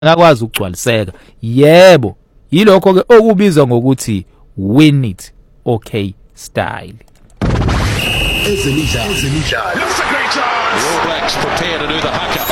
ngakwazi ukugcwaliseka. Yebo, yilokho ke okubizwa ngokuthi win it okay style. Ezemidlalo. Looks a great chance. All Blacks prepare to do the haka.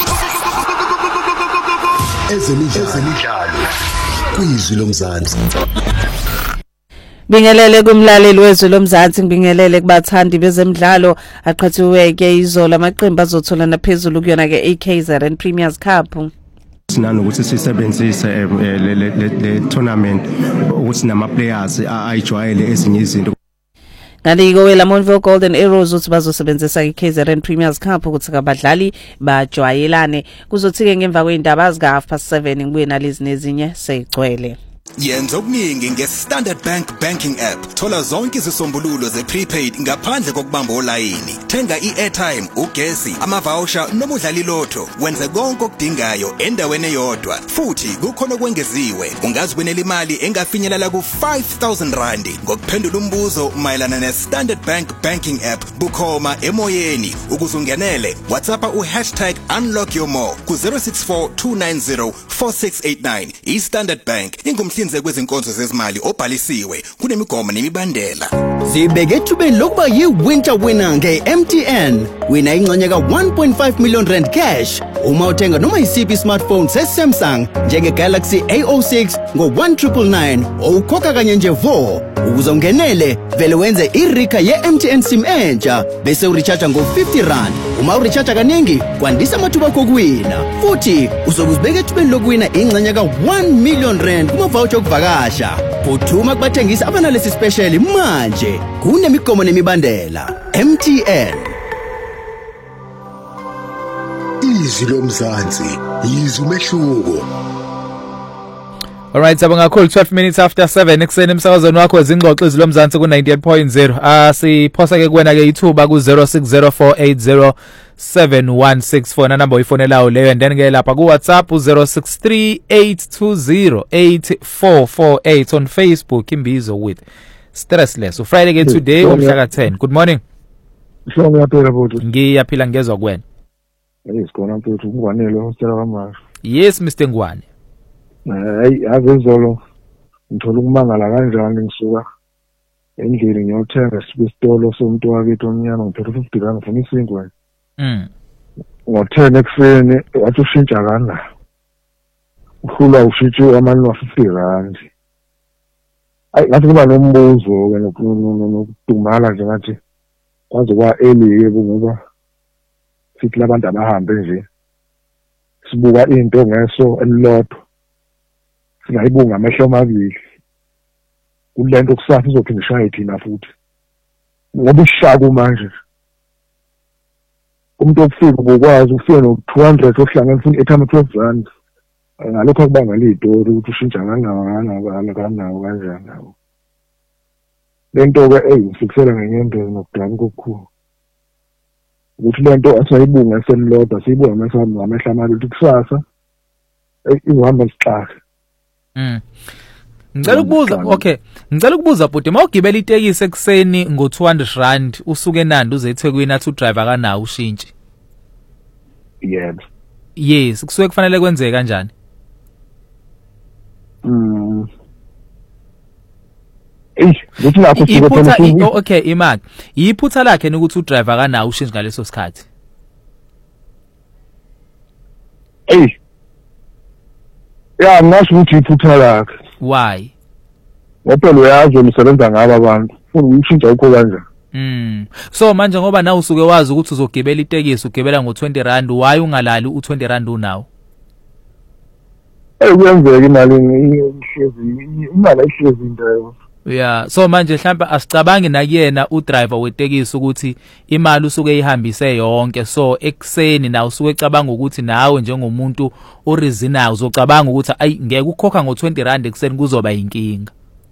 Ezemidlalo. Kwizwi lomzansi. Bingelele kumlaleli wezwe lomzansi, ngibingelele kubathandi bezemidlalo aqhathiweke izolo amaqembu azothola naphezulu kuyona ke AKZN Premiers Cup. Sinana ukuthi sisebenzise le tournament ukuthi nama players ayijwayele ezinye izinto. Ngani wela Monville Golden Arrows uthi bazosebenzisa iKZN Premiers Cup ukuthi abadlali bajwayelane. Kuzothi ke ngemva kweindaba zika 7:30 ngibuye nalezi nezinye seyigcwele. Yenza okuningi nge-Standard Bank Banking App. Thola zonke izisombululo ze-prepaid ngaphandle kokubamba olayini. Thenga i-airtime, ugesi, ama-voucher noma udlala ilotho. Wenze konke okudingayo endaweni eyodwa. Futhi kukhona okwengeziwe. Ungazibonela imali engafinyelela ku-5,000 rand ngokuphendula umbuzo mayelana ne-Standard Bank Banking App. Bukhoma emoyeni. Ukuze ungenele, WhatsAppa #UnlockYourMore ku-064 290 4689. I-Standard Bank ingumhlinzeki kwezinkonzo zezimali obhalisiwe kunemigomo nemibandela. Sibeke ethubeni lokuba yi-winter winner nge-MTN. Wina ingxenye ka-1.5 million rand cash uma uthenga noma yisiphi smartphone se-Samsung njenge-Galaxy A06 ngo-1,999 ukhokha kanye nje vo. Ukuze ungenele vele wenze irika ye-MTN sim entsha bese uricharge ngo-50 rand. Uma uricharge kaningi kwandisa amathuba kokuwina. Futhi uzokuzibeka ethubeni lokuwina ingxenye ka-1 million rand kuma-voucher okuvakasha. Phuthuma kubathengisa abanalesi special manje. Kunemigomo nemibandela. MTN. Izwi lomzansi, yizwi umehluko. Alright, sabonga kakhulu. 12 minutes after 7 ekseni emsakazweni wakho zingxoxo izwi lomzansi ku 98.0. Siphosa ke kuwena ke ithuba ku 0604807164 na number uyifonelayo leyo, and then ke lapha ku WhatsApp 0638208448 on Facebook imbizo with Stressless. Friday ke today umhla ka 10. Good morning. Mhlongo yaphela bhuti. Ngiyaphila ngezwe kuwena. Sikhona mfethu ungwanele usitshela kaMasha. Yes Mr. Ngwane. Hayi avezolo ngithola ukumangala kanjani ngisuka endlini ngiyothenga isitolo somuntu wakithi omnyama ngiphethe 50 rand ngifuna isinkwa. Ngo-10 ekuseni wathi ushintsha kana. Uhlula ushintshe amani wa 50 rand. Hayi ngathi kuba nombuzo ke nokudumala nje ngathi kwaze kwa early ngoba sithi labantu abahambe nje sibuka into ngeso elilodwa singayibunga amehlo amabili kulento kusasa izophinda ishaye thina futhi ngoba ishaka manje umuntu ofika ukwazi ufike no200 ohlanganisa i-812 rand ngalokho akubanga liyitori ukuthi ushintsha kanjani lento ke ngifiksela ngenyembezi nokudala kokukhulu ukuthi lento asayibunga eselilodwa siyibunga amehlo amabili kusasa ihamba isixaka. Ngicela ukubuza, okay. Ngicela ukubuza bhuti, mawugibela itekisi ekseni ngo200 rand usuke eNandi uze eThekwini athi udriver kanawo ushintshe. Yebo. Yes, kusuke kufanele kwenzeke kanjani? Ngithi lapho sibe okay imali. Yiphutha lakhe ukuthi udriver kanawo ushintshe ngaleso sikhathi. Ya ngasho ukuthi iphutha lakhe. Why? Ngoba uyazi umsebenza ngabo abantu. Ufuna ukushintsha ukho kanjani? So manje ngoba nawe usuke wazi ukuthi uzogibela itekisi ugibela ngo20 rand, why ungalali u20 rand unawo? Kuyenzeka imali ihlezi into. Yeah, so manje mhlawumbe asicabangi nakuyena udriver wetekisi ukuthi imali usuke eyihambise yonke, so ekseni na usuke ecabanga ukuthi nawe njengomuntu orizinayo uzocabanga ukuthi ayi ngeke ukukhokha ngo20 rand ekseni kuzoba inkinga.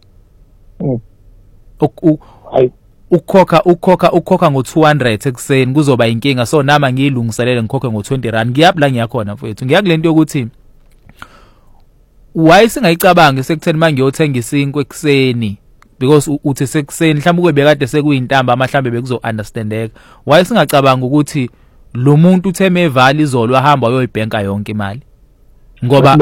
Ukkhokha ngo200 ekseni kuzoba inkinga, so nama ngiyilungiselele ngikhokhe ngo20 rand. Ngiyapla ngiyakhona mfowethu, ngiyakulento ukuthi why singayicabanga sekutheni manje ngiyothenga isinkwe ekseni because uthi sekuseni mhlawumbe kube bekade sekuyintamba amahlambe bekuzo understandeka. Why singacabanga ukuthi lo muntu utheme evali izolo ahamba ayoyibhenka yonke imali? ngoba